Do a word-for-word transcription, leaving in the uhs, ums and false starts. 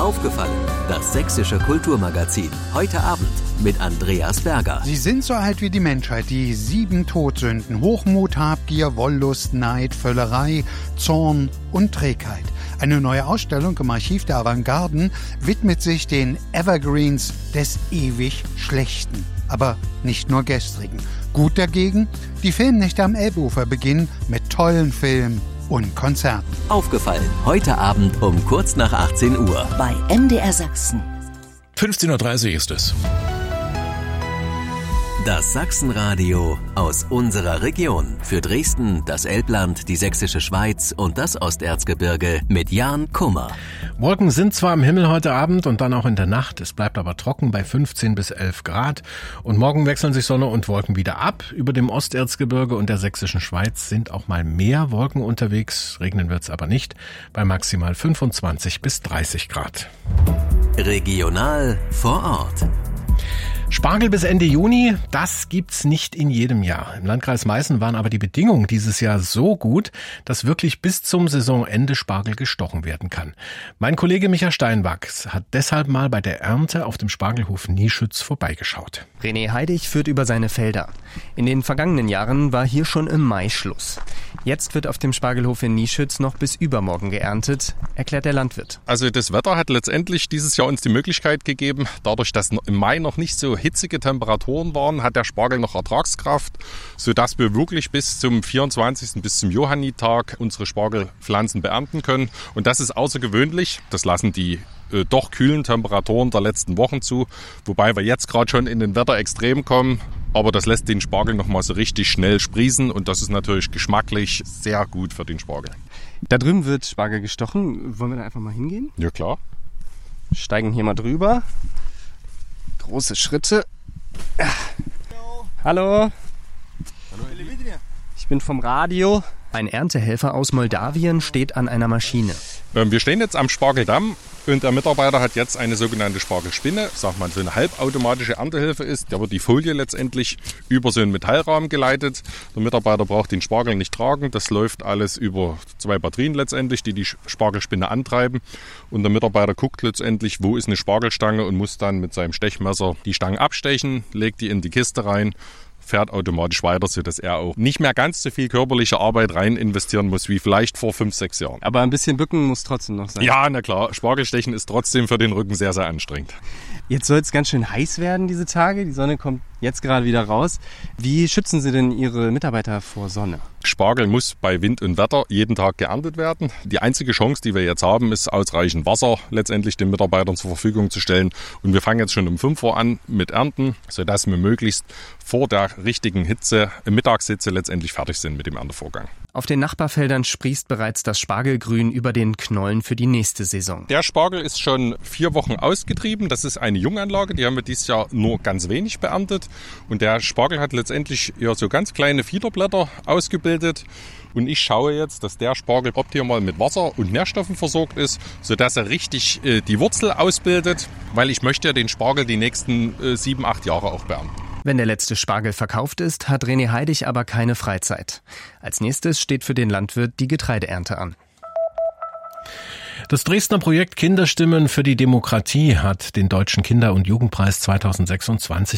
Aufgefallen, das sächsische Kulturmagazin. Heute Abend mit Andreas Berger. Sie sind so alt wie die Menschheit, die sieben Todsünden. Hochmut, Habgier, Wollust, Neid, Völlerei, Zorn und Trägheit. Eine neue Ausstellung im Archiv der Avantgarden widmet sich den Evergreens des ewig Schlechten. Aber nicht nur gestrigen. Gut dagegen, die Filmnächte am Elbufer beginnen mit tollen Filmen und Konzerten. Aufgefallen, heute Abend um kurz nach achtzehn Uhr. Bei M D R Sachsen. fünfzehn Uhr dreißig ist es. Das Sachsenradio aus unserer Region. Für Dresden, das Elbland, die Sächsische Schweiz und das Osterzgebirge mit Jan Kummer. Wolken sind zwar am Himmel heute Abend und dann auch in der Nacht. Es bleibt aber trocken bei fünfzehn bis elf Grad. Und morgen wechseln sich Sonne und Wolken wieder ab. Über dem Osterzgebirge und der Sächsischen Schweiz sind auch mal mehr Wolken unterwegs. Regnen wird's aber nicht. Bei maximal fünfundzwanzig bis dreißig Grad. Regional vor Ort. Spargel bis Ende Juni, das gibt's nicht in jedem Jahr. Im Landkreis Meißen waren aber die Bedingungen dieses Jahr so gut, dass wirklich bis zum Saisonende Spargel gestochen werden kann. Mein Kollege Micha Steinwachs hat deshalb mal bei der Ernte auf dem Spargelhof Nieschütz vorbeigeschaut. René Heidig führt über seine Felder. In den vergangenen Jahren war hier schon im Mai Schluss. Jetzt wird auf dem Spargelhof in Nieschütz noch bis übermorgen geerntet, erklärt der Landwirt. Also das Wetter hat letztendlich dieses Jahr uns die Möglichkeit gegeben, dadurch, dass im Mai noch nicht so hitzige Temperaturen waren, hat der Spargel noch Ertragskraft, sodass wir wirklich bis zum vierundzwanzigsten bis zum Johannitag unsere Spargelpflanzen beernten können. Und das ist außergewöhnlich. Das lassen die äh, doch kühlen Temperaturen der letzten Wochen zu, wobei wir jetzt gerade schon in den Wetterextrem kommen. Aber das lässt den Spargel noch mal so richtig schnell sprießen und das ist natürlich geschmacklich sehr gut für den Spargel. Da drüben wird Spargel gestochen. Wollen wir da einfach mal hingehen? Ja, klar. Steigen hier mal drüber. Große Schritte. Hallo. Hallo. Ich bin vom Radio. Ein Erntehelfer aus Moldawien steht an einer Maschine. Wir stehen jetzt am Spargeldamm und der Mitarbeiter hat jetzt eine sogenannte Spargelspinne, sag mal so eine halbautomatische Erntehilfe ist. Da wird die Folie letztendlich über so einen Metallrahmen geleitet. Der Mitarbeiter braucht den Spargel nicht tragen. Das läuft alles über zwei Batterien letztendlich, die die Spargelspinne antreiben. Und der Mitarbeiter guckt letztendlich, wo ist eine Spargelstange und muss dann mit seinem Stechmesser die Stangen abstechen, legt die in die Kiste rein, fährt automatisch weiter, sodass er auch nicht mehr ganz so viel körperliche Arbeit rein investieren muss, wie vielleicht vor fünf, sechs Jahren. Aber ein bisschen bücken muss trotzdem noch sein. Ja, na klar. Spargelstechen ist trotzdem für den Rücken sehr, sehr anstrengend. Jetzt soll es ganz schön heiß werden diese Tage. Die Sonne kommt jetzt gerade wieder raus. Wie schützen Sie denn Ihre Mitarbeiter vor Sonne? Spargel muss bei Wind und Wetter jeden Tag geerntet werden. Die einzige Chance, die wir jetzt haben, ist ausreichend Wasser letztendlich den Mitarbeitern zur Verfügung zu stellen. Und wir fangen jetzt schon um fünf Uhr an mit Ernten, sodass wir möglichst vor der richtigen Hitze, Mittagshitze letztendlich fertig sind mit dem Erntevorgang. Auf den Nachbarfeldern sprießt bereits das Spargelgrün über den Knollen für die nächste Saison. Der Spargel ist schon vier Wochen ausgetrieben. Das ist eine Junganlage, die haben wir dieses Jahr nur ganz wenig beerntet. Und der Spargel hat letztendlich ja so ganz kleine Fiederblätter ausgebildet. Und ich schaue jetzt, dass der Spargel optimal mit Wasser und Nährstoffen versorgt ist, sodass er richtig äh, die Wurzel ausbildet, weil ich möchte ja den Spargel die nächsten äh, sieben, acht Jahre auch beernten. Wenn der letzte Spargel verkauft ist, hat René Heidig aber keine Freizeit. Als nächstes steht für den Landwirt die Getreideernte an. Das Dresdner Projekt Kinderstimmen für die Demokratie hat den Deutschen Kinder- und Jugendpreis zweitausendsechsundzwanzig